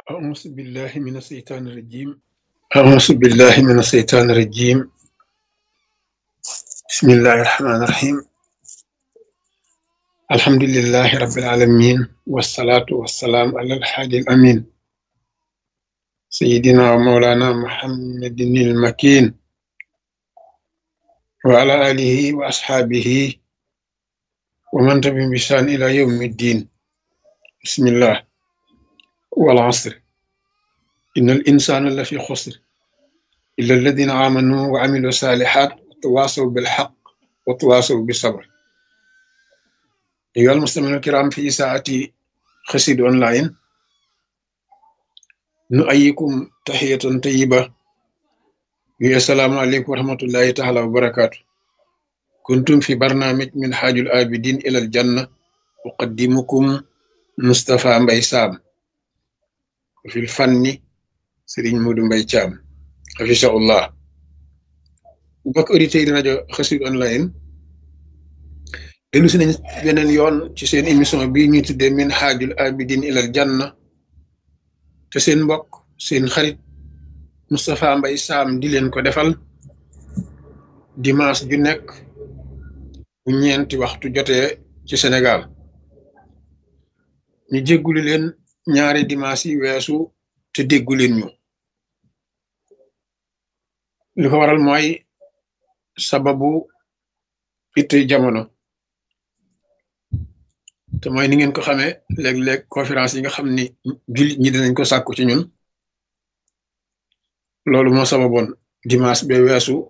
أعوذ بالله من الشيطان الرجيم أعوذ بالله من الشيطان الرجيم بسم الله الرحمن الرحيم الحمد لله رب العالمين والصلاة والسلام على الحادي الأمين سيدنا ومولانا محمد المكين وعلى آله وأصحابه ومن تبعهم بإحسان إلى يوم الدين بسم الله والعصر إن الإنسان لفي خسر إلا الذين آمنوا وعملوا الصالحات وتواصوا بالحق وتواصوا بالصبر أيها المستمعون الكرام في ساعة خسيد أونلاين نؤيكم تحية طيبة السلام عليكم ورحمة الله تعالى وبركاته كنتم في برنامج من حاج الآبدين إلى الجنة أقدمكم مصطفى مباي سام وفي الفن سيرين مودو مباي تيام حفظه الله بك أوريتي راجو خسيد أونلاين dellu si nañ beneen yoon ci seen émission bii ñuy tuddee min haajul abidin ilal janna te seen mbokk seen xarit Moustapha Mbaye Sam di leen ko defal dimanche ju nekk bu ñeenti waxtu jotee ci Sénégal ñu jéggulu leen ñaari dimanche yi weesu te déggu leen ñu li ko waral mooy sababu itte jamono te mooy ni ngeen ko xamee léeg-léeg conférence yi nga xam ni jullit ñi dinañ ko sàkku ci ñun loolu moo sababoon dimanche ba weesu